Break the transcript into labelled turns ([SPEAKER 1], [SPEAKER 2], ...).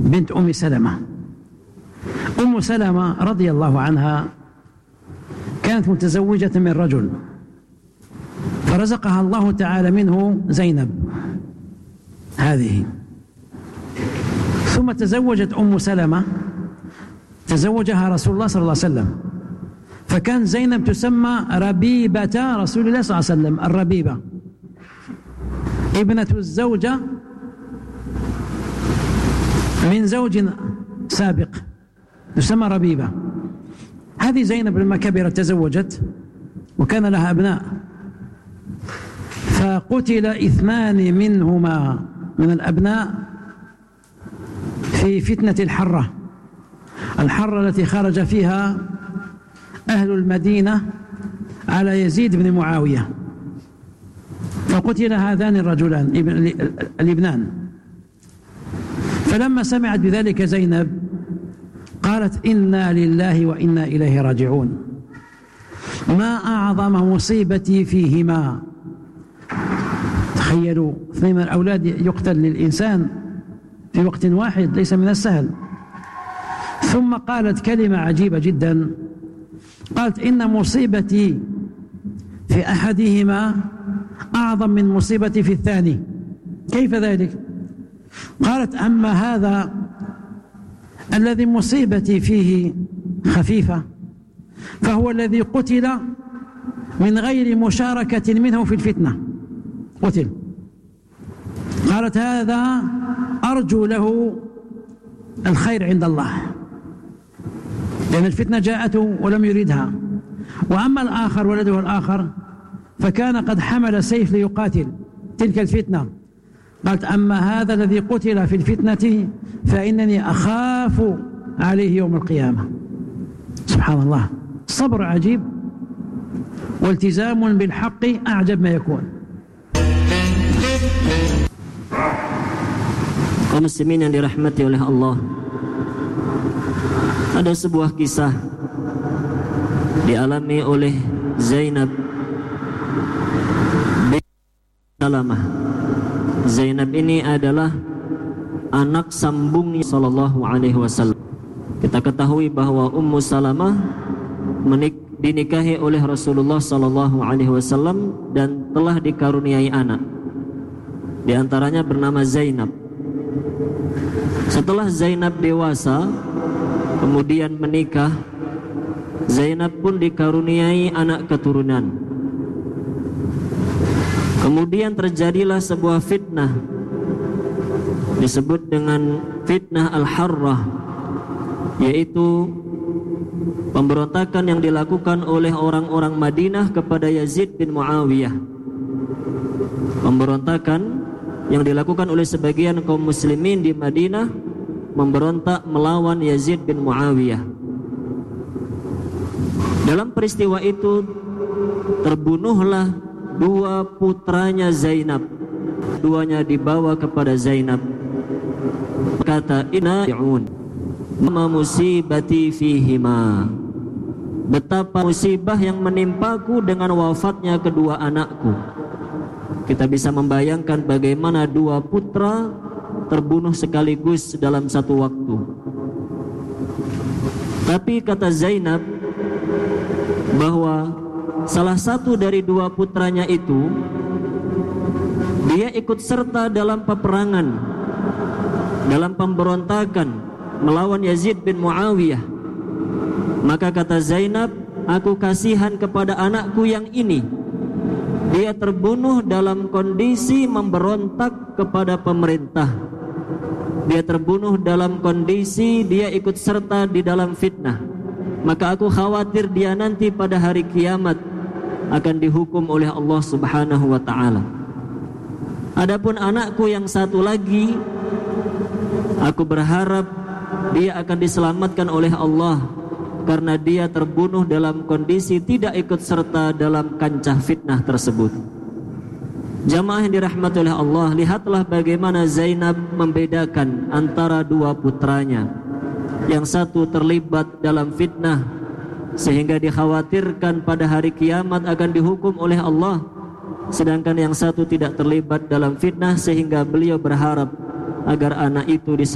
[SPEAKER 1] بنت أم سلمة. أم سلمة رضي الله عنها كانت متزوجة من رجل، فرزقها الله تعالى منه زينب هذه، ثم تزوجت أم سلمة، تزوجها رسول الله صلى الله عليه وسلم، فكان زينب تسمى ربيبة رسول الله صلى الله عليه وسلم، الربيبة ابنة الزوجة من زوج سابق تسمى ربيبة. هذه زينب لما كبرت تزوجت وكان لها أبناء، فقتل 2 منهما من الأبناء في فتنة الحرة التي خرج فيها أهل المدينة على يزيد بن معاوية، فقتل هذان الرجلان الابنان. فلما سمعت بذلك زينب قالت إنا لله وإنا إليه راجعون، ما أعظم مصيبتي فيهما. تخيلوا 2 من الأولاد يقتل للإنسان في وقت واحد، ليس من السهل. ثم قالت كلمة عجيبة جدا، قالت إن مصيبتي في أحدهما أعظم من مصيبتي في الثاني. كيف ذلك؟ قالت أما هذا الذي مصيبتي فيه خفيفة فهو الذي قتل من غير مشاركة منه في الفتنة، قتل. قالت هذا أرجو له الخير عند الله، لأن الفتنة جاءته ولم يريدها. وأما الآخر ولده الآخر فكان قد حمل سيف ليقاتل تلك الفتنة. قالت أما هذا الذي قتل في الفتنة فإنني أخاف عليه يوم القيامة. سبحان الله، صبر عجيب والتزام بالحق أعجب ما يكون.
[SPEAKER 2] Kaum muslimin yang dirahmati oleh Allah, ada sebuah kisah dialami oleh Zainab bin Salamah. Zainab ini adalah anak sambung sallallahu alaihi wasallam. Kita ketahui bahwa Ummu Salamah dinikahi oleh Rasulullah sallallahu alaihi wasallam dan telah dikaruniai anak. Di antaranya bernama Zainab. Setelah Zainab dewasa, kemudian menikah, Zainab pun dikaruniai anak keturunan. Kemudian terjadilah sebuah fitnah, disebut dengan fitnah Al-Harrah, yaitu pemberontakan yang dilakukan oleh orang-orang Madinah kepada Yazid bin Muawiyah. Pemberontakan yang dilakukan oleh sebagian kaum muslimin di Madinah, memberontak melawan Yazid bin Muawiyah. Dalam peristiwa itu terbunuhlah 2 putranya Zainab. Duanya dibawa kepada Zainab. Kata ina'un ma musibati fihima, betapa musibah yang menimpaku dengan wafatnya kedua anakku. Kita bisa membayangkan bagaimana 2 putra terbunuh sekaligus dalam satu waktu. Tapi kata Zainab bahwa salah satu dari 2 putranya itu dia ikut serta dalam peperangan, dalam pemberontakan melawan Yazid bin Muawiyah. Maka kata Zainab, aku kasihan kepada anakku yang ini. Dia terbunuh dalam kondisi memberontak kepada pemerintah. Dia terbunuh dalam kondisi dia ikut serta di dalam fitnah. Maka aku khawatir dia nanti pada hari kiamat akan dihukum oleh Allah Subhanahu wa ta'ala. Adapun anakku yang satu lagi, aku berharap dia akan diselamatkan oleh Allah, karena dia terbunuh dalam kondisi tidak ikut serta dalam kancah fitnah tersebut. Jamaah yang dirahmati oleh Allah, lihatlah bagaimana Zainab membedakan antara 2 putranya. Yang satu terlibat dalam fitnah sehingga dikhawatirkan pada hari kiamat akan dihukum oleh Allah, sedangkan yang satu tidak terlibat dalam fitnah sehingga beliau berharap agar anak itu diselamatkan